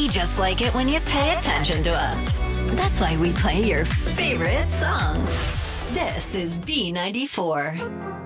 We just like it when you pay attention to us. That's why we play your favorite songs. This is B94.